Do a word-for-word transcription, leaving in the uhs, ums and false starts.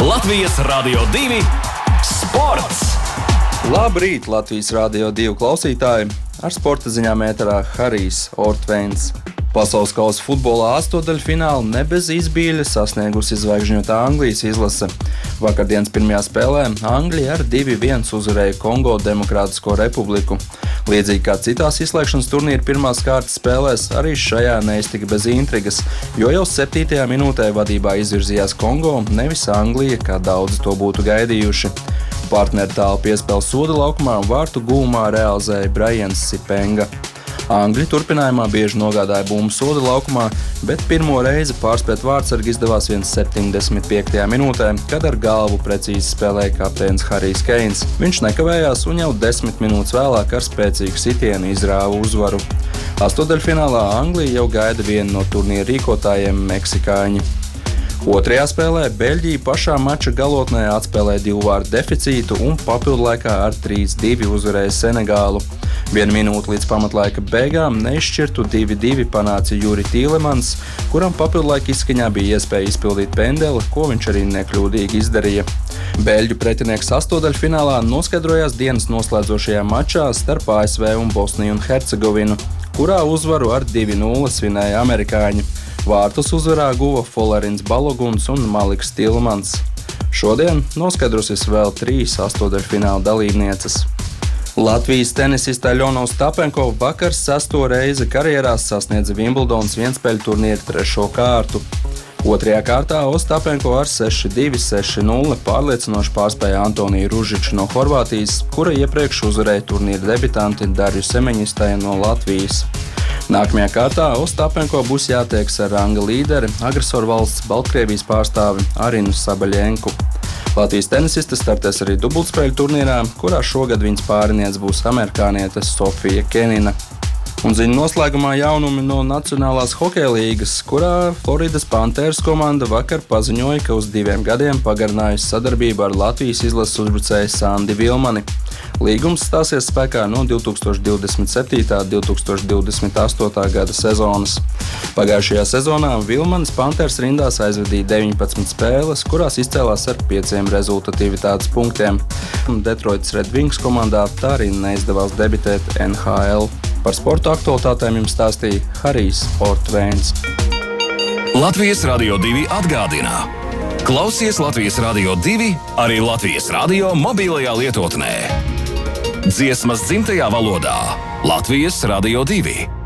Latvijas Radio divi sports! Labrīt, Latvijas Radio divi klausītāji! Ar sporta ziņām ēterā Harijs Ortveins. Pasaules kausa futbolā astotdaļfinālu ne bez izbīļa sasniegusi zvaigžņotā Anglijas izlase. Vakardienas pirmajā spēlē Anglija ar divi viens uzvarēja Kongo Demokrātisko republiku. Līdzīgi kā citās izslēgšanas turnīra pirmās kārtas spēlēs, arī šajā neiztika bez intrigas, jo jau septītajā minūtē vadībā izvirzījās Kongo, nevis Anglija, kā daudzi to būtu gaidījuši. Partneri tālu piespēle soda laukumā un vārtu gūmā realizēja Brians Sipenga. Angļi turpinājumā bieži nogādāja bumbu soda laukumā, bet pirmo reizi pārspēt vārtsargi izdevās septiņdesmit piektajā minūtē, kad ar galvu precīzi spēlēja kapteinis Harijs Keins. Viņš nekavējās un jau desmit minūtes vēlāk ar spēcīgu sitienu izrāva uzvaru. Astotdaļfinālā Anglija jau gaida vienu no turnīra rīkotājiem meksikāņi. Otrajā spēlē Beļģija pašā mača galotnē atspēlēja divu vārtu deficītu un papildlaikā ar trīs divi uzvarēja Senegālu. Vienu minūti līdz pamatlaika beigām neizšķirtu divi divi panāca Juri Tīlemans, kuram papildlaika izskaņā bija iespēja izpildīt pendeli, ko viņš arī nekļūdīgi izdarīja. Beļģu pretinieks astotdaļfinālā noskaidrojās dienas noslēdzošajā mačā starp A S V un Bosniju un Hercegovinu, kurā uzvaru ar divi nulle svinēja amerikāņi. Vārtus uzvarā guva Folerins Baloguns un Maliks Tilmans. Šodien noskaidrosies vēl trīs astotdaļfināla dalībnieces. Latvijas tenisiste Aļona Ostapenko vakar sesto reizi karjerā sasniedza Vimbuldonas vienspēļu turnīra trešo kārtu. Otrajā kārtā Ostapenko ar seši divi, seši nulle pārliecinoši pārspēja Antoniju Ružiču no Horvātijas, kura iepriekš uzvarēja turnīra debitanti Darju Semeņistai no Latvijas. Nākamajā kārtā Ostapenko būs jātiekas ar ranga līderi, agresoru valsts Baltkrievijas pārstāvi Arinu Sabaļenku. Latvijas tenisiste startēs arī dubultspēļu turnīrā, kurā šogad viņas pāriniece būs amerikāniete Sofija Kenina. Un ziņu noslēgumā jaunumi no Nacionālās hokeja līgas, kurā Floridas Panthers komanda vakar paziņoja, ka uz diviem gadiem pagarinājusi sadarbību ar Latvijas izlases uzbrucēju Sandi Vilmani. Līgums stāsies spēkā no divtūkstoš divdesmit septītā līdz divtūkstoš divdesmit astotā gada sezonas. Pagājušajā sezonā Vilmanis Panthers rindās aizvadīja deviņpadsmit spēles, kurās izcēlās ar pieciem rezultatīvitātes punktiem. Detroitas Red Wings komandā tā arī neizdevās debitēt N H L. Par sporta aktualitātēm jums stāstīja Harijs Ortveins. Latvijas Radio divi atgādina. Klausies Latvijas Radio divi arī Latvijas radio mobilajā lietotnē. Dziesmas dzimtajā valodā Latvijas Radio divi.